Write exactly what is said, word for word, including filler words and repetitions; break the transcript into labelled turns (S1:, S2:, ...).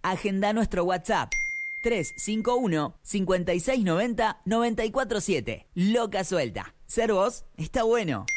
S1: Agenda nuestro WhatsApp tres cinco uno, cinco seis nueve cero, nueve cuatro siete. Loca Suelta. Ser vos está bueno.